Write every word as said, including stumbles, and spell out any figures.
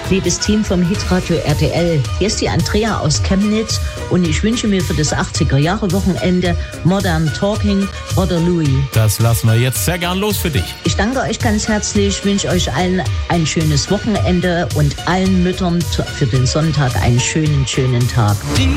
liebes Team vom Hitradio R T L. Hier ist die Andrea aus Chemnitz und ich wünsche mir für das achtziger-Jahre-Wochenende Modern Talking, Brother Louis. Das lassen wir jetzt sehr gern los für dich. Ich danke euch ganz herzlich, wünsche euch allen ein schönes Wochenende und allen Müttern für den Sonntag einen schönen, schönen Tag. Die